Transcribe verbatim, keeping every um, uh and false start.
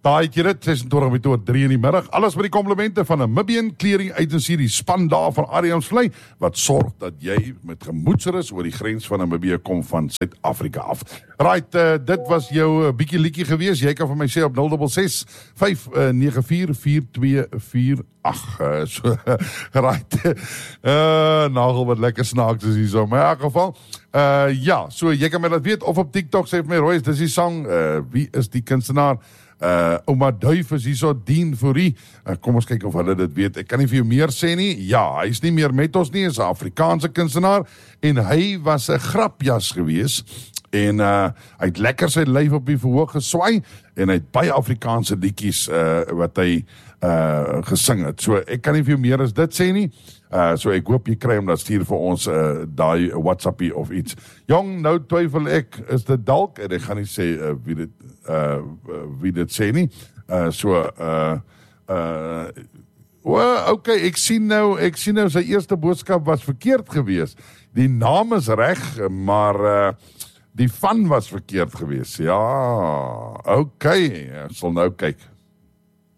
Daai keer dit, ses en twintig minute oor drie in die middag. Alles met die komplimente van Namibian Clearing Agency, die span daar van Adriansvlei, wat sorg dat jy met gemoedsrus oor die grens van Namibië kom van Suid-Afrika af. Right, uh, dit was jou uh, bietjie liedjie gewees. Jy kan vir my sê op nul ses ses vyf nege vier vier twee vier agt. Uh, so, right. Uh, nagel wat lekker snaaks is hier so. Maar in elk geval, uh, ja, so jy kan my laat weet, of op TikTok sê vir my, Royce, dis die sang, uh, wie is die kunstenaar? Uh, Ouma Duif is hier so, Dien Fourie, uh, kom ons kyk of hulle dit weet. Ek kan nie vir jou meer sê nie. Ja, hy is nie meer met ons nie, hy is 'n Afrikaanse kunstenaar, en hy was 'n grapjas gewees, en uh, hy het lekker sy lyf op die verhoog geswaai, en hy het baie Afrikaanse liedjies uh, wat hy uh, gesing het. So ek kan nie vir jou meer as dit sê nie. Uh, so ek hoop jy kry hom, dat stuur vir ons uh, daai WhatsAppie of iets. Jong, nou twyfel ek, is dit dalk, en ek gaan nie sê uh, wie dit uh, wie dit sê nie. Uh, so, uh, uh, well, ok, ek sien nou, ek sien nou, sy eerste boodskap was verkeerd gewees. Die naam is reg, maar uh, die van was verkeerd gewees. Ja, ok, ek sal nou kyk.